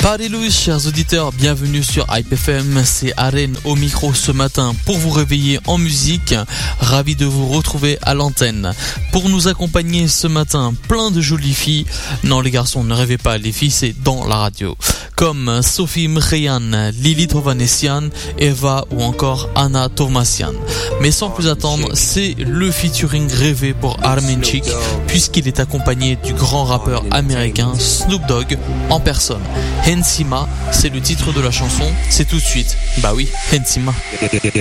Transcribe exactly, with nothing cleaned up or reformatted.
Salut chers auditeurs, bienvenue sur Hype F M, c'est Aren au micro ce matin pour vous réveiller en musique, ravi de vous retrouver à l'antenne. Pour nous accompagner ce matin, plein de jolies filles, non les garçons ne rêvez pas, les filles c'est dans la radio, comme Sophie Mkhian, Lily Tovanessian, Eva ou encore Anna Tomasian. Mais sans plus attendre, c'est le featuring rêvé pour Armenchik, puisqu'il est accompagné du grand rappeur américain Snoop Dogg en personne. Hensima, c'est le titre de la chanson, c'est tout de suite. Bah oui, Hensima.